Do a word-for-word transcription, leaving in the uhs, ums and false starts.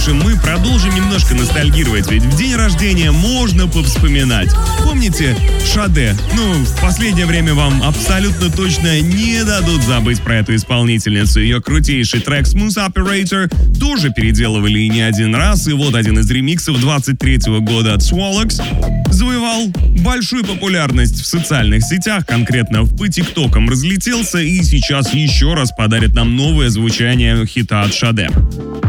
дальше мы продолжим немножко ностальгировать, ведь в день рождения можно повспоминать. Помните Шаде? Ну, в последнее время вам абсолютно точно не дадут забыть про эту исполнительницу. Ее крутейший трек Smooth Operator тоже переделывали и не один раз, и вот один из ремиксов двадцать третьего года от Swallox завоевал большую популярность в социальных сетях, конкретно в ТикТоком разлетелся, и сейчас еще раз подарит нам новое звучание хита от Шаде.